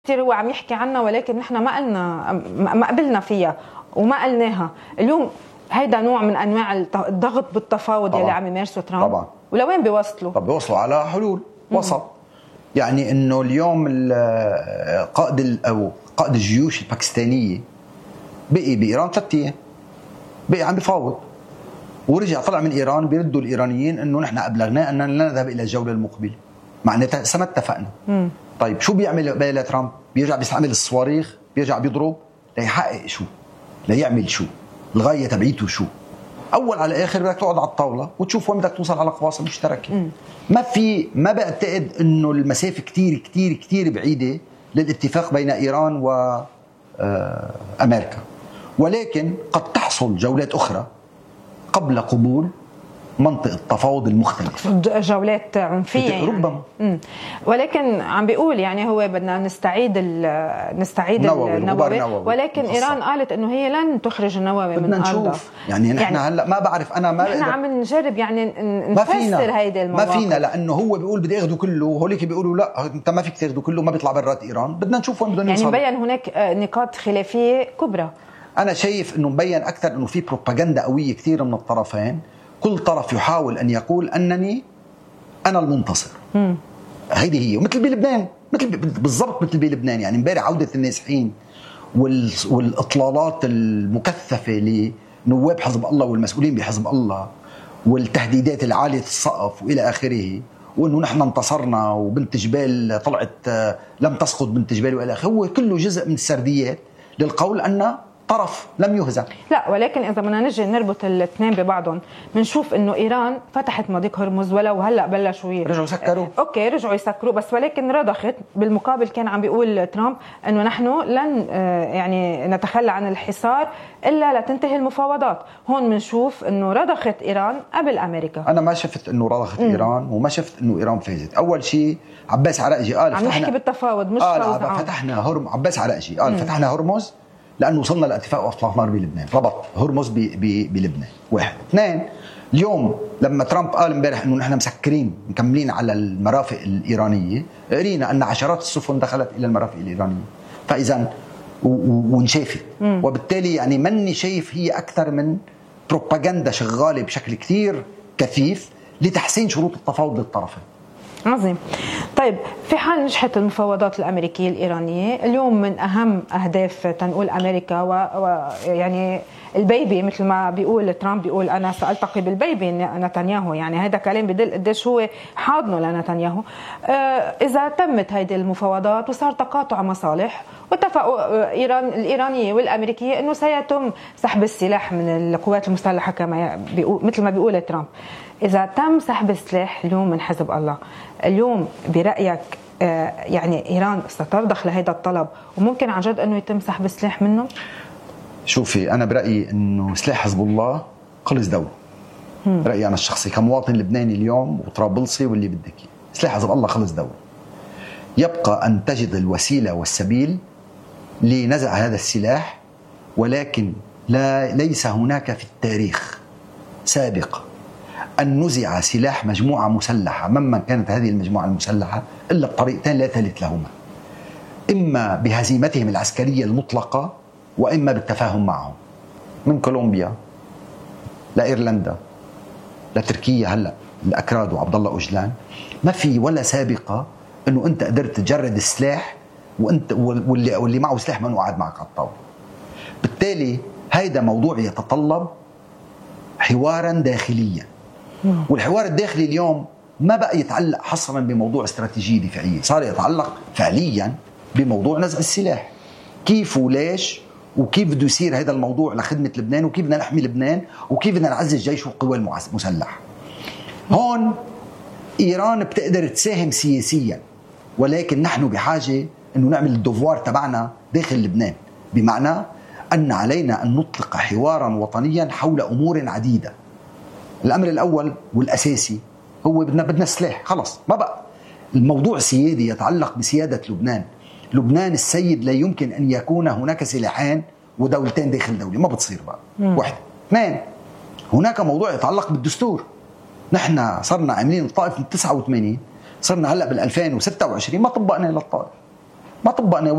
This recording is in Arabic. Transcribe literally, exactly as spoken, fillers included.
كثير هو عم يحكي عنها، ولكن نحن ما قلنا ما قبلنا فيها وما قلناها. اليوم هيدا نوع من انواع الضغط بالتفاوض يلي عم يمارسه ترامب. طبعا. ولوين بيوصلوا؟ طب بيوصلوا على حلول وسط. يعني انه اليوم قائد او قائد الجيوش الباكستانيه بقي بايران ثلاث ايام، بقي عم بيفاوض، ورجع طلع من ايران بيردوا الايرانيين انه نحن ابلغناه اننا لا نذهب الى الجوله المقبله، معناتها ما اتفقنا. مم. طيب شو بيعمل بقى ترامب؟ بيرجع بيستعمل الصواريخ، بيرجع بيضرب ليحقق شو؟ ليعمل شو؟ الغايه تبعيته شو؟ اول على اخر بدك تقعد على الطاوله وتشوف وين بدك توصل على قواصم مشتركه. مم. ما في ما بعتقد انه المسافه كتير كتير كتير بعيده للاتفاق بين ايران وامريكا، ولكن قد تحصل جولات اخرى قبل قبول منطقة التفاوض المختلف، جولات عنفية يعني. ربما. مم. ولكن عم بيقول يعني هو بدنا نستعيد نستعيد النووي, النووي، ولكن مخصص. إيران قالت إنه هي لن تخرج النووي من أرضها. بدنا نشوف يعني نحن يعني هلا ما بعرف أنا ما نحن عم نجرب يعني نفسر هيدا المواقف. ما فينا، لأنه هو بيقول بدي أخذه كله وهوليك بيقولوا لا أنت ما فيك تاخذه كله، ما بيطلع برات إيران. بدنا نشوف وين بدنا يعني نوصل. مبين هناك نقاط خلافية كبرى. أنا شايف إنه مبين أكثر إنه في بروباغندا قوية كثير من الطرفين، كل طرف يحاول أن يقول أنني أنا المنتصر. مم. هيدي هي، ومثل بلبنان، مثل بالضبط مثل بلبنان. يعني امبارح عودة النازحين والإطلالات المكثفة لنواب حزب الله والمسؤولين بحزب الله والتهديدات العالية السقف وإلى آخره، وإنه نحن انتصرنا وبنت جبال طلعت لم تسقط بنت جبال وإلى آخره، هو كله جزء من السرديات للقول أن طرف لم يهزم. لا، ولكن اذا بدنا نجي نربط الاثنين ببعضهم بنشوف انه ايران فتحت مضيق هرمز، ولو هلا بلشوا رجعوا يسكروا. اوكي رجعوا يسكروا، بس ولكن رضخت. بالمقابل كان عم بيقول ترامب انه نحن لن يعني نتخلى عن الحصار الا لتنتهي المفاوضات. هون بنشوف انه رضخت ايران قبل امريكا. انا ما شفت انه رضخت م. ايران، وما شفت انه ايران فازت. اول شيء عباس عراقجي قال عم نحكي بالتفاوض مش قال فتحنا هرم عباس عراقجي قال م. فتحنا هرمز لأنه وصلنا لاتفاق اطلاق نار بلبنان، ربط هرمز بلبنان. واحد. اثنين، اليوم لما ترامب قال امبارح انه نحن مسكرين مكملين على المرافق الايرانيه، قرينا ان عشرات السفن دخلت الى المرافق الايرانيه، فاذا وانشافت، وبالتالي يعني مني شايف هي اكثر من بروباغندا شغاله بشكل كثير كثيف لتحسين شروط التفاوض للطرفين. عظيم. طيب في حال نجحت المفاوضات الأمريكية الإيرانية، اليوم من أهم أهداف تنقول أمريكا ويعني البيبي مثل ما بيقول ترامب، بيقول أنا سألتقي بالبيبي نتنياهو، يعني هذا كلام بدل قديش هو حاضنه لنتنياهو. إذا تمت هذه المفاوضات وصار تقاطع مصالح واتفقوا إيران الإيرانية والأمريكية إنه سيتم سحب السلاح من القوات المسلحة كما بيقول مثل ما بيقول ترامب، إذا تم سحب السلاح اليوم من حزب الله، اليوم برأيك يعني إيران سترضخ لهذا الطلب وممكن عن جد أنه يتم سحب السلاح منه؟ شوفي، أنا برأيي أنه سلاح حزب الله خلص دولة. رأيي أنا الشخصي كمواطن لبناني اليوم وطرابلسي واللي بدك، سلاح حزب الله خلص دولة. يبقى أن تجد الوسيلة والسبيل لنزع هذا السلاح، ولكن لا ليس هناك في التاريخ سابقا أن نزع سلاح مجموعة مسلحة ممن كانت هذه المجموعة المسلحة إلا بطريقتين لا ثالث لهما، إما بهزيمتهم العسكرية المطلقة وإما بالتفاهم معهم. من كولومبيا لإيرلندا لتركيا، هلأ الأكراد وعبد الله أوجلان، ما في ولا سابقة إنه أنت قدرت تجرد السلاح وأنت واللي, واللي معه سلاح ما قاعد معك على الطاولة. بالتالي هيدا موضوع يتطلب حوارا داخليا، والحوار الداخلي اليوم ما بقى يتعلق حصرا بموضوع استراتيجية دفاعية، صار يتعلق فعليا بموضوع نزع السلاح. كيف وليش وكيف بده يصير هذا الموضوع لخدمة لبنان، وكيف بدنا نحمي لبنان، وكيف بدنا نعزز جيش والقوى المسلحة. هون إيران بتقدر تساهم سياسيا، ولكن نحن بحاجة أنه نعمل الدوفوار تبعنا داخل لبنان، بمعنى أن علينا أن نطلق حوارا وطنيا حول أمور عديدة. الأمر الأول والأساسي هو بدنا بدنا سلاح، خلص ما بقى الموضوع سيادي يتعلق بسيادة لبنان. لبنان السيد لا يمكن أن يكون هناك سلاحين ودولتين داخل دولة، ما بتصير بقى. مم. واحد. اثنين، هناك موضوع يتعلق بالدستور. نحن صرنا عاملين الطائف من تسعة وثمانين، صرنا هلأ بالألفين وستة وعشرين ما طبقنا إلا الطائف. ما طبقنا